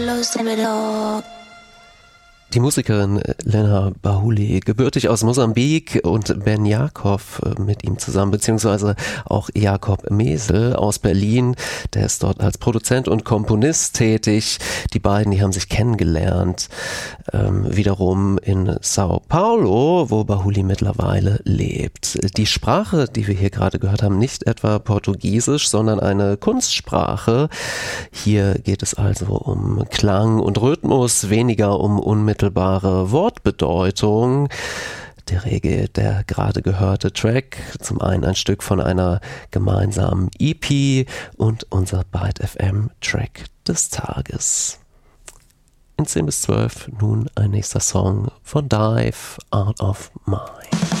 Die Musikerin Lena Bahuli, gebürtig aus Mosambik, und Ben Jakob mit ihm zusammen, beziehungsweise auch Jakob Mesel aus Berlin, der ist dort als Produzent und Komponist tätig. Die beiden, die haben sich kennengelernt, wiederum in Sao Paulo, wo Bahuli mittlerweile lebt. Die Sprache, die wir hier gerade gehört haben, nicht etwa Portugiesisch, sondern eine Kunstsprache. Hier geht es also um Klang und Rhythmus, weniger um unmittelbare Wortbedeutung. Der gerade gehörte Track, zum einen ein Stück von einer gemeinsamen EP und unser Byte FM Track des Tages. In 10 bis 12 nun ein nächster Song von Dive, Out of Mind.